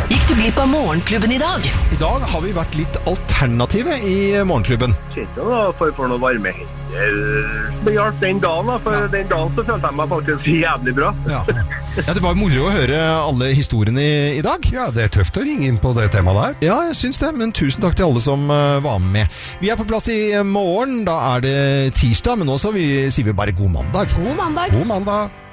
Gikk du glipp av Morgenklubben i dag? I dag har vi vært litt alternative i Morgenklubben. Kjente da for noe varme hender. Det hjalp den dagen da, for den dagen så følte jeg meg faktisk jævlig bra. Ja, det var moro å høre alle historiene i dag. Ja, det er tøft å ringe inn på det temaet der. Ja, jeg syns det, men tusen takk til alle som var med. Vi er på plass i morgen, da er det tirsdag, men nå sier vi bare god mandag. God mandag. God mandag.